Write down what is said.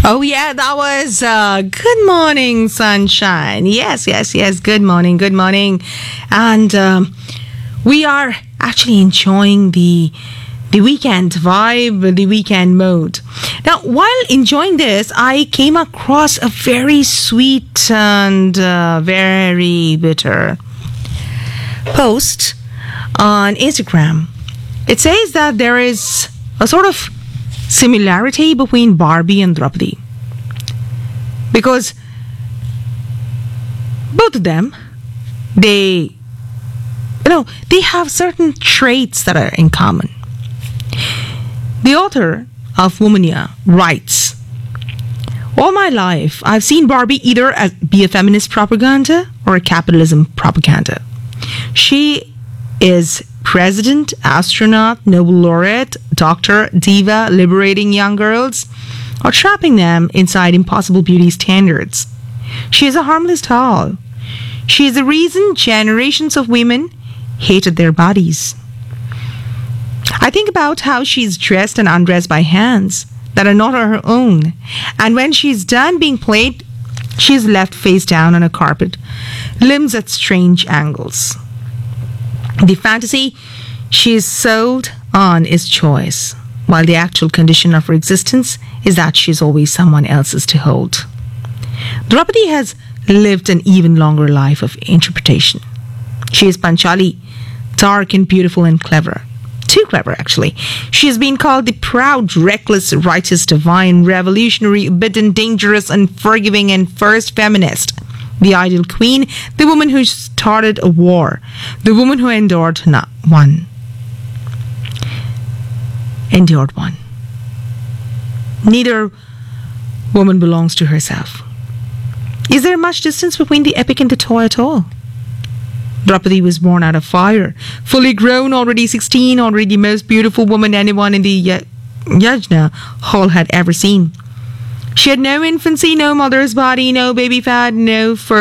Oh, yeah, that was Good Morning Sunshine. Yes, yes, yes. Good morning, good morning. And we are actually enjoying the weekend vibe, the weekend mode. Now, while enjoying this, I came across a very sweet and very bitter post on Instagram. It says that there is a sort of similarity between Barbie and Draupadi, because both of them, they have certain traits that are in common. The author of Womania writes, all my life I've seen Barbie either as be a feminist propaganda or a capitalism propaganda. She is president, astronaut, Nobel laureate, doctor, diva, liberating young girls, or trapping them inside impossible beauty standards. She is a harmless doll. She is the reason generations of women hated their bodies. I think about how she's dressed and undressed by hands that are not her own, and when she's done being played, she's left face down on a carpet, limbs at strange angles. The fantasy she is sold on is choice, while the actual condition of her existence is that she's always someone else's to hold. Draupadi has lived an even longer life of interpretation. She is Panchali, dark and beautiful and clever. Too clever, actually. She has been called the proud, reckless, righteous, divine, revolutionary, bidden, dangerous, unforgiving, and first feminist. The ideal queen, the woman who started a war, the woman who endured one. Neither woman belongs to herself. Is there much distance between the epic and the toy at all? Draupadi was born out of fire, fully grown, already 16, already the most beautiful woman anyone in the Yajna hall had ever seen. She had no infancy, no mother's body, no baby fat, no fur.